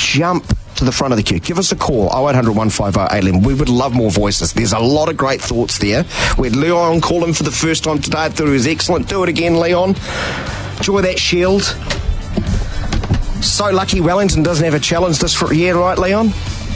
jump to the front of the queue. Give us a call, 0800 150 811. We would love more voices. There's a lot of great thoughts there. We had Leon call in for the first time today. I thought he was excellent. Do it again, Leon. Enjoy that shield. So lucky Wellington doesn't have a challenge this year, right, Leon?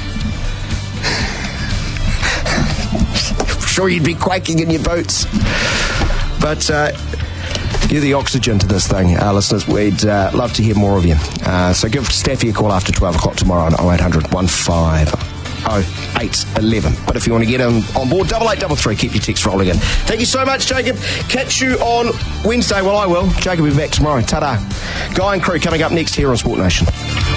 I'm sure you'd be quaking in your boots. But you're the oxygen to this thing, listeners. We'd love to hear more of you. So give Staffy a call after 12 o'clock tomorrow on 0800 150 811. But if you want to get him on board, 8833, keep your text rolling in. Thank you so much, Jacob. Catch you on Wednesday. Well, I will. Jacob will be back tomorrow. Ta-da. Guy and crew coming up next here on Sport Nation.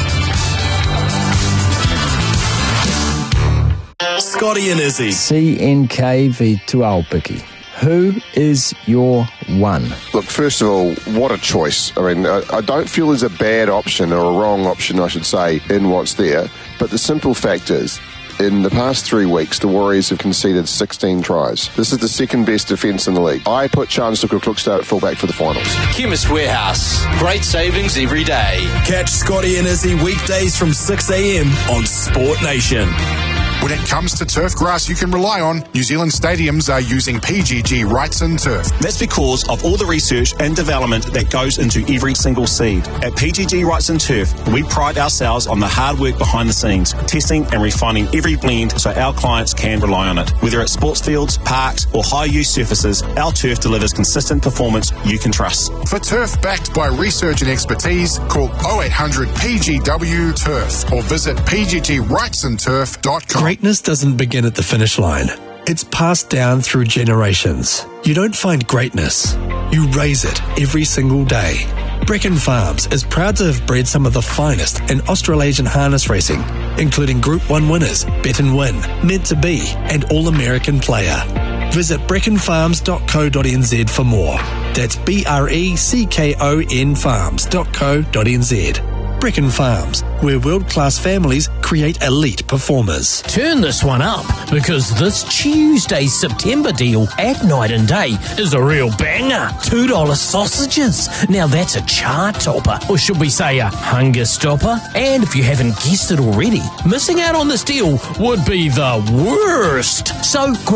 Scotty and Izzy. CNK v Tuaupiki. Who is your one? Look, first of all, what a choice. I mean, I don't feel there's a bad option or a wrong option, I should say, in what's there. But the simple fact is, in the past 3 weeks, the Warriors have conceded 16 tries. This is the second best defence in the league. I put Charles Klukstad at fullback for the finals. Chemist Warehouse. Great savings every day. Catch Scotty and Izzy weekdays from 6 a.m. on Sport Nation. When it comes to turf grass you can rely on, New Zealand stadiums are using PGG Wrightson Turf. That's because of all the research and development that goes into every single seed. At PGG Wrightson Turf, we pride ourselves on the hard work behind the scenes, testing and refining every blend so our clients can rely on it. Whether it's sports fields, parks or high-use surfaces, our turf delivers consistent performance you can trust. For turf backed by research and expertise, call 0800 PGW Turf or visit pggwrightsonturf.com. Greatness doesn't begin at the finish line. It's passed down through generations. You don't find greatness. You raise it every single day. Brecon Farms is proud to have bred some of the finest in Australasian harness racing, including Group 1 winners, Bet and Win, Meant to Be, and All-American Player. Visit brecconfarms.co.nz for more. That's BRECKON farms.co.nz. Brecon Farms, where world-class families create elite performers. Turn this one up, because this Tuesday's September deal at Night and Day is a real banger. $2 sausages. Now that's a chart topper, or should we say a hunger stopper? And if you haven't guessed it already, missing out on this deal would be the worst. So